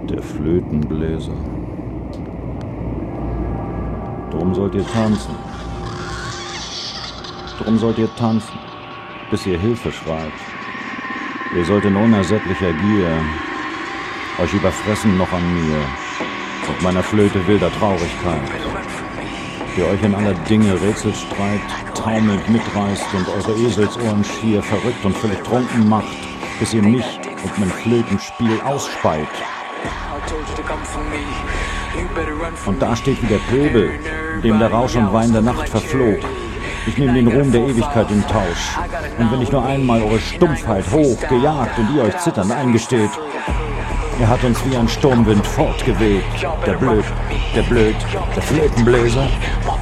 Der Flötenbläser. Drum sollt ihr tanzen. Drum sollt ihr tanzen, bis ihr Hilfe schreit. Ihr sollt in unersättlicher Gier euch überfressen noch an mir und meiner Flöte wilder Traurigkeit, die euch in aller Dinge Rätselstreit taumelnd mitreißt und eure Eselsohren schier verrückt und völlig trunken macht, bis ihr mich und mein Flötenspiel ausspeit. Und da steht wie der Pöbel, dem der Rausch und Wein der Nacht verflog. Ich nehme den Ruhm der Ewigkeit in Tausch. Und wenn ich nur einmal eure Stumpfheit hoch gejagt und ihr euch zitternd eingesteht, er hat uns wie ein Sturmwind fortgeweht, der Flötenbläser.